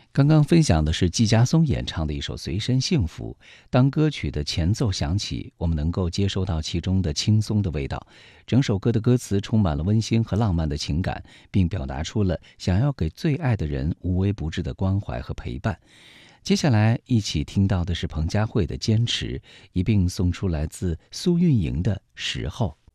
刚刚分享的是季家松演唱的一首《随身幸福》。当歌曲的前奏响起，我们能够接收到其中的轻松的味道。整首歌的歌词充满了温馨和浪漫的情感，并表达出了想要给最爱的人无微不至的关怀和陪伴。接下来一起听到的是彭佳慧的《坚持》，一并送出来自苏运莹的《时候》。